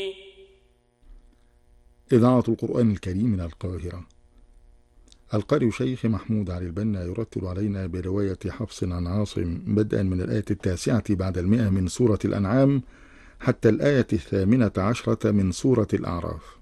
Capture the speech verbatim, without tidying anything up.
إذاعة القرآن الكريم من القاهرة. القارئ شيخ محمود علي البنا يرتل علينا برواية حفص عن عاصم بدءا من الآية التاسعة بعد المئة من سورة الأنعام حتى الآية الثامنة عشرة من سورة الأعراف.